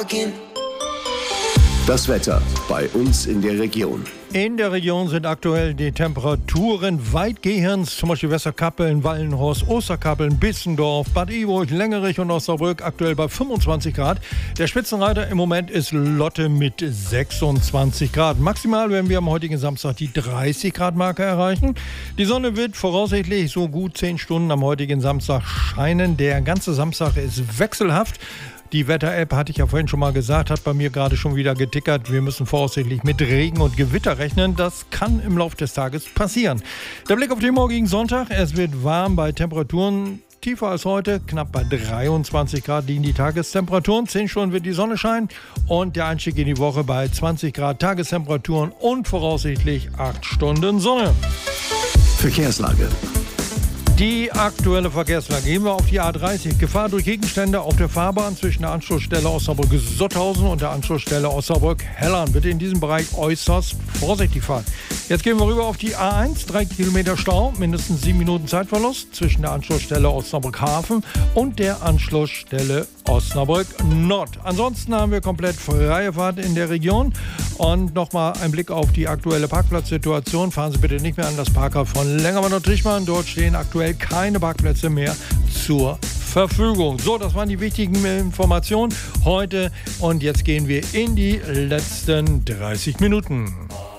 Das Wetter bei uns in der Region. In der Region sind aktuell die Temperaturen weitgehend, zum Beispiel Westerkappeln, Wallenhorst, Osterkappeln, Bissendorf, Bad Iburg, Längerich und Osnabrück aktuell bei 25 Grad. Der Spitzenreiter im Moment ist Lotte mit 26 Grad. Maximal werden wir am heutigen Samstag die 30 Grad Marke erreichen. Die Sonne wird voraussichtlich so gut 10 Stunden am heutigen Samstag scheinen. Der ganze Samstag ist wechselhaft. Die Wetter-App, hatte ich ja vorhin schon mal gesagt, hat bei mir gerade schon wieder getickert. Wir müssen voraussichtlich mit Regen und Gewitter rechnen. Das kann im Laufe des Tages passieren. Der Blick auf den morgigen Sonntag. Es wird warm bei Temperaturen tiefer als heute. Knapp bei 23 Grad liegen die Tagestemperaturen. 10 Stunden wird die Sonne scheinen. Und der Einstieg in die Woche bei 20 Grad Tagestemperaturen und voraussichtlich 8 Stunden Sonne. Verkehrslage. Die aktuelle Verkehrslage. Gehen wir auf die A30. Gefahr durch Gegenstände auf der Fahrbahn zwischen der Anschlussstelle Osnabrück-Sotthausen und der Anschlussstelle Osnabrück-Hellern. Bitte in diesem Bereich äußerst vorsichtig fahren. Jetzt gehen wir rüber auf die A1. 3 Kilometer Stau, mindestens 7 Minuten Zeitverlust zwischen der Anschlussstelle Osnabrück-Hafen und der Anschlussstelle Osnabrück-Nord. Ansonsten haben wir komplett freie Fahrt in der Region. Und nochmal ein Blick auf die aktuelle Parkplatzsituation. Fahren Sie bitte nicht mehr an das Parkhaus von Lengermann und Trichmann. Dort stehen aktuell keine Parkplätze mehr zur Verfügung. So, das waren die wichtigen Informationen heute. Und jetzt gehen wir in die letzten 30 Minuten.